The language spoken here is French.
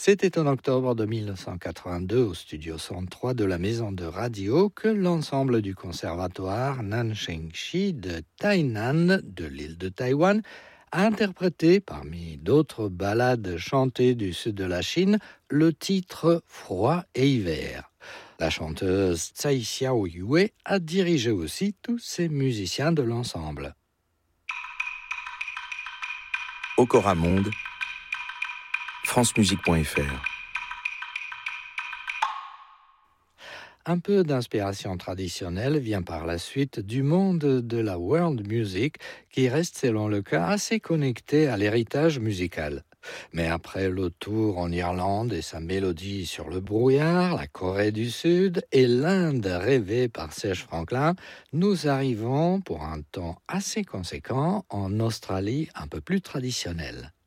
C'était en octobre de 1982 au studio 103 de la maison de radio que l'ensemble du conservatoire Nanshengshi de Tainan de l'île de Taïwan a interprété, parmi d'autres ballades chantées du sud de la Chine, le titre Froid et hiver. La chanteuse Tsai Xiaoyue a dirigé aussi tous ces musiciens de l'ensemble. Okora Monde, francemusique.fr. Un peu d'inspiration traditionnelle vient par la suite du monde de la world music qui reste, selon le cas, assez connecté à l'héritage musical. Mais après le tour en Irlande et sa mélodie sur le brouillard, la Corée du Sud et l'Inde rêvée par Serge Franklin, nous arrivons pour un temps assez conséquent en Australie un peu plus traditionnelle.